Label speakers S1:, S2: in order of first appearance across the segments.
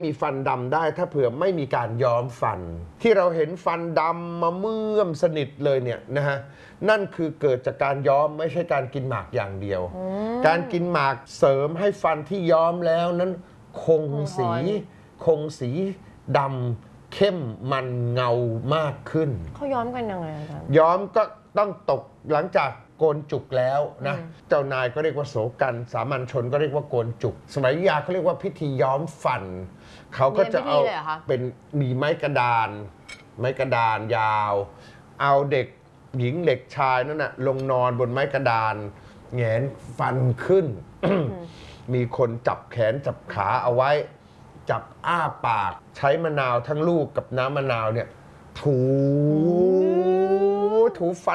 S1: มีฟันดำได้ถ้าเผื่อไม่มีการย้อมฟันที่เราเห็นฟันดำมาเมื่อมสนิทเลยเนี่ยนะฮะนั่นคือเกิดจากการย้อมไม่ใช่การกินหมากอย่างเดียวการกินหมากเสริมให้ฟันที่ย้อมแล้วนั้นคงสีดำเข้มมันเงามากขึ้น
S2: เขาย้อมกันยังไงอาจารย์
S1: ย้อมก็ต้องตกหลังจากโกนจุกแล้วนะเจ้านายก็เรียกว่าโสกันสามัญชนก็เรียกว่าโกนจุกสมัยยุธยาเขาเรียกว่าพิธีย้อมฟันเขาก็จะเอาเป็นมีไม้กระดานยาวเอาเด็กหญิงเด็กชายนั่นน่ะลงนอนบนไม้กระดานแงนฟันขึ้น มีคนจับแขนจับขาเอาไว้จับอ้าปากใช้มะนาวทั้งลูกกับน้ำมะนาวเนี่ยถูฟัน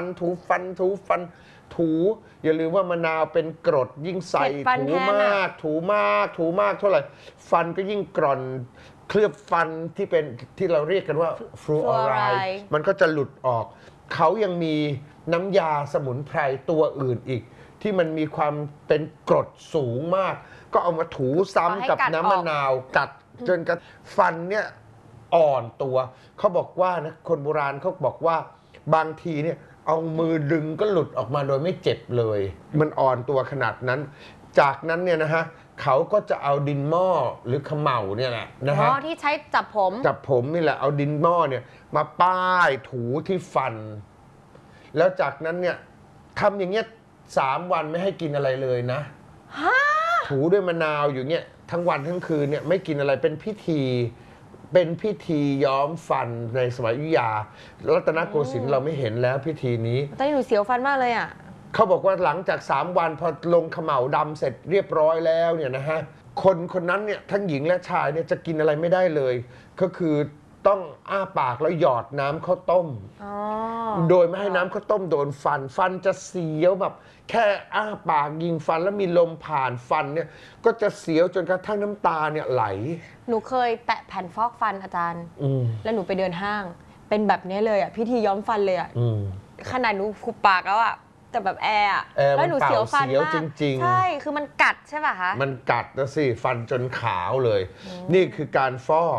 S1: อย่าลืมว่ามะนาวเป็นกรดยิ่งใส่ถูมากเท่าไหร่ฟันก็ยิ่งกร่อนเคลือบฟันที่เป็นที่เราเรียกกันว่าฟลูออไรด์มันก็จะหลุดออกเขายังมีน้ำยาสมุนไพรตัวอื่นอีกที่มันมีความเป็นกรดสูงมากก็เอามาถูซ้ำกับน้ำมะนาวกัดจนกระฟันเนี่ยอ่อนตัวเขาบอกว่านะคนโบราณเขาบอกว่าบางทีเนี่ยเอามือดึงก็หลุดออกมาโดยไม่เจ็บเลยมันอ่อนตัวขนาดนั้นจากนั้นเนี่ยนะฮะเขาก็จะเอาดินหม้อหรือเขม่าเนี่ยแหละนะฮะ
S2: ที่ใช้จับผม
S1: นี่แหละเอาดินหม้อเนี่ยมาป้ายถูที่ฟันแล้วจากนั้นเนี่ยทำอย่างเงี้ย3 วันไม่ให้กินอะไรเลยนะถูด้วยมะนาวอยู่เนี่ยทั้งวันทั้งคืนเนี่ยไม่กินอะไรเป็นพิธีย้อมฟันในสมัยอยุธยารัตนโกสินทร์เราไม่เห็นแล้วพิธีนี้
S2: ตอนนี้หนูเสียวฟันมากเลยอ่ะ
S1: เขาบอกว่าหลังจาก3 วันพอลงเขม่าดำเสร็จเรียบร้อยแล้วเนี่ยนะฮะคนนั้นเนี่ยทั้งหญิงและชายเนี่ยจะกินอะไรไม่ได้เลยก็คือต้องอ้าปากแล้วหยอดน้ำข้าวต้มโดยไม่ให้น้ำข้าวต้มโดนฟันจะเสียวแบบแค่อ้าปากยิงฟันแล้วมีลมผ่านฟันเนี่ยก็จะเสียวจนกระทั่งน้ำตาเนี่ยไหล
S2: หนูเคยแปะแผ่นฟอกฟันอาจารย์แล้วหนูไปเดินห้างเป็นแบบนี้เลยอ่ะพิธีย้อมฟันเลยอ่ะขนาดหนูขุบปากแล้วอ่ะแต่แบบแอร์แล้วหนูเสียวฟันมากใช่คือมันกัดใช่ป่ะคะ
S1: มันกัดนะสิฟันจนขาวเลยนี่คือการฟอก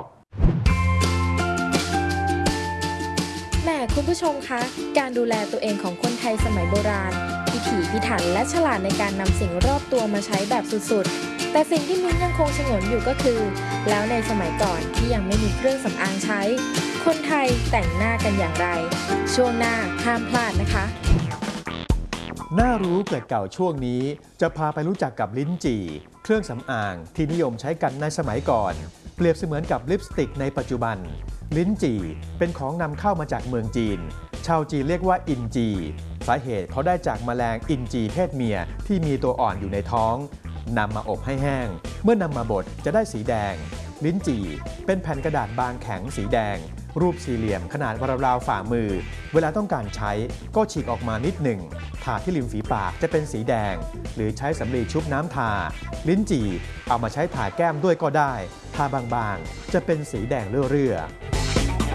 S3: คุณผู้ชมคะการดูแลตัวเองของคนไทยสมัยโบราณพิถีพิถันและฉลาดในการนำสิ่งรอบตัวมาใช้แบบสุดๆแต่สิ่งที่มิ้นยังคงฉงนอยู่ก็คือแล้วในสมัยก่อนที่ยังไม่มีเครื่องสำอางใช้คนไทยแต่งหน้ากันอย่างไรช่วงหน้าห้ามพลาดนะคะ
S4: น่ารู้เกิดเก่าช่วงนี้จะพาไปรู้จักกับลิ้นจี่เครื่องสำอางที่นิยมใช้กันในสมัยก่อนเปรียบเสมือนกับลิปสติกในปัจจุบันลิ้นจี่เป็นของนำเข้ามาจากเมืองจีนชาวจีนเรียกว่าอินจีสาเหตุเขาได้จากแมลงอินจีเพศเมียที่มีตัวอ่อนอยู่ในท้องนำมาอบให้แห้งเมื่อนำมาบดจะได้สีแดงลิ้นจี่เป็นแผ่นกระดาษบางแข็งสีแดงรูปสี่เหลี่ยมขนาดราวๆฝ่ามือเวลาต้องการใช้ก็ฉีกออกมานิดหนึ่งทาที่ริมฝีปากจะเป็นสีแดงหรือใช้สำลีชุบน้ำทาลิ้นจี่เอามาใช้ทาแก้มด้วยก็ได้ทาบางๆจะเป็นสีแดงเรื่อยๆ